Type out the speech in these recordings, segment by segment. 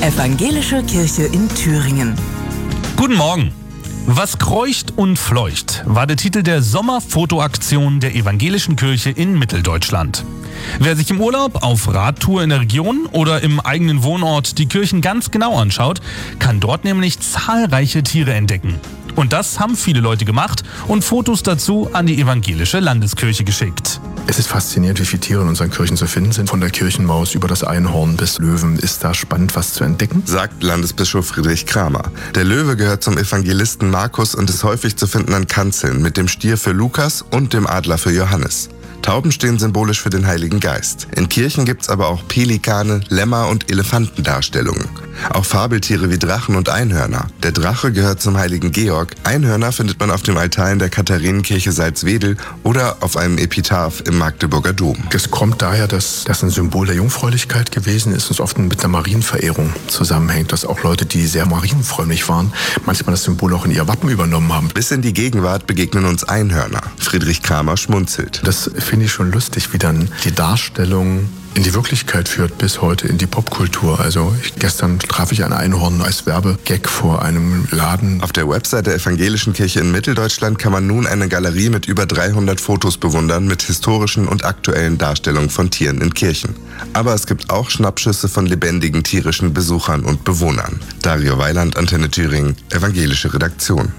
Evangelische Kirche in Thüringen. Guten Morgen. Was kreucht und fleucht war der Titel der Sommerfotoaktion der Evangelischen Kirche in Mitteldeutschland. Wer sich im Urlaub, auf Radtour in der Region oder im eigenen Wohnort die Kirchen ganz genau anschaut, kann dort nämlich zahlreiche Tiere entdecken. Und das haben viele Leute gemacht und Fotos dazu an die Evangelische Landeskirche geschickt. Es ist faszinierend, wie viele Tiere in unseren Kirchen zu finden sind. Von der Kirchenmaus über das Einhorn bis Löwen ist da spannend was zu entdecken, sagt Landesbischof Friedrich Kramer. Der Löwe gehört zum Evangelisten Markus und ist häufig zu finden an Kanzeln mit dem Stier für Lukas und dem Adler für Johannes. Tauben stehen symbolisch für den Heiligen Geist. In Kirchen gibt's aber auch Pelikane, Lämmer und Elefantendarstellungen. Auch Fabeltiere wie Drachen und Einhörner. Der Drache gehört zum Heiligen Georg. Einhörner findet man auf dem Altar in der Katharinenkirche Salzwedel oder auf einem Epitaph im Magdeburger Dom. Es kommt daher, dass das ein Symbol der Jungfräulichkeit gewesen ist und oft mit der Marienverehrung zusammenhängt, dass auch Leute, die sehr marienfrömmig waren, manchmal das Symbol auch in ihr Wappen übernommen haben. Bis in die Gegenwart begegnen uns Einhörner. Friedrich Kramer schmunzelt. Das finde ich schon lustig, wie dann die Darstellung in die Wirklichkeit führt, bis heute in die Popkultur. Also gestern traf ich ein Einhorn als Werbegag vor einem Laden. Auf der Website der Evangelischen Kirche in Mitteldeutschland kann man nun eine Galerie mit über 300 Fotos bewundern mit historischen und aktuellen Darstellungen von Tieren in Kirchen. Aber es gibt auch Schnappschüsse von lebendigen tierischen Besuchern und Bewohnern. Dario Weiland, Antenne Thüringen, Evangelische Redaktion.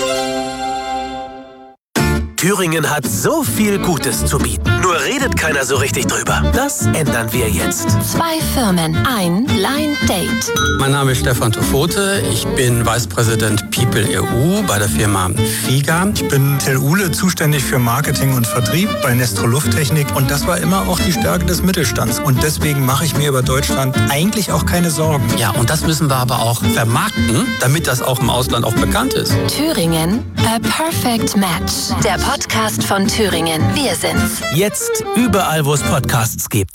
Thüringen hat so viel Gutes zu bieten. Nur redet keiner so richtig drüber. Das ändern wir jetzt. 2 Firmen, ein Blind Date. Mein Name ist Stefan Tofote. Ich bin Vice President People EU bei der Firma FIGA. Ich bin Till Uhle, zuständig für Marketing und Vertrieb bei Nestro Lufttechnik. Und das war immer auch die Stärke des Mittelstands. Und deswegen mache ich mir über Deutschland eigentlich auch keine Sorgen. Ja, und das müssen wir aber auch vermarkten, damit das auch im Ausland auch bekannt ist. Thüringen, a perfect match. Der Podcast von Thüringen. Wir sind's. Jetzt überall, wo es Podcasts gibt.